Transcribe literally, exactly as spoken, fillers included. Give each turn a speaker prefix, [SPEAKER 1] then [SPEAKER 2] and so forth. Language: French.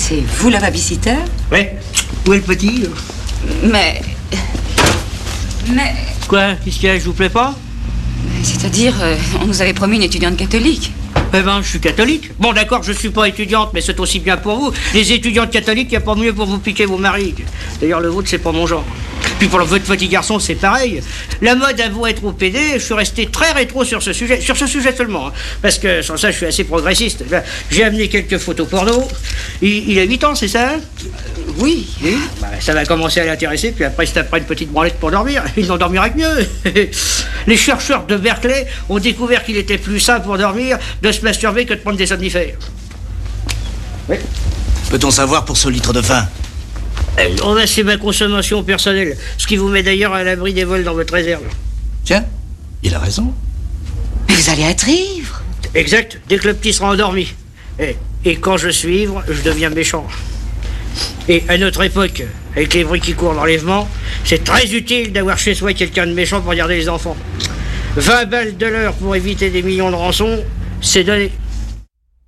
[SPEAKER 1] C'est vous la babysitter?
[SPEAKER 2] Oui. Où est le petit?
[SPEAKER 1] Mais... Mais...
[SPEAKER 2] Quoi? Qu'est-ce qu'il y a? Je vous plais pas?
[SPEAKER 1] C'est-à-dire, euh, on nous avait promis une étudiante catholique.
[SPEAKER 2] Eh ben, je suis catholique. Bon, d'accord, je suis pas étudiante, mais c'est aussi bien pour vous. Les étudiantes catholiques, il n'y a pas mieux pour vous piquer vos maris. D'ailleurs, le vôtre, c'est pas mon genre. Puis pour votre petit garçon, c'est pareil. La mode a beau être au P D, je suis resté très rétro sur ce sujet. Sur ce sujet seulement. Hein, parce que, sans ça, je suis assez progressiste. J'ai amené quelques photos porno. Il, il a huit ans, c'est ça? euh,
[SPEAKER 1] Oui.
[SPEAKER 2] Oui. Bah, ça va commencer à l'intéresser, puis après, il se tapera une petite branlette pour dormir. Il en dormira que mieux. Les chercheurs de Berkeley ont découvert qu'il était plus sain pour dormir de se masturber que de prendre des somnifères. Oui.
[SPEAKER 3] Peut-on savoir pour ce litre de vin?
[SPEAKER 2] Oh ben, c'est ma consommation personnelle, ce qui vous met d'ailleurs à l'abri des vols dans votre réserve.
[SPEAKER 3] Tiens, il a raison.
[SPEAKER 1] Mais vous allez être ivre.
[SPEAKER 2] Exact, dès que le petit sera endormi. Et, et quand je suis ivre, je deviens méchant. Et à notre époque, avec les bruits qui courent d'enlèvement, c'est très utile d'avoir chez soi quelqu'un de méchant pour garder les enfants. vingt balles de l'heure pour éviter des millions de rançons, c'est donné.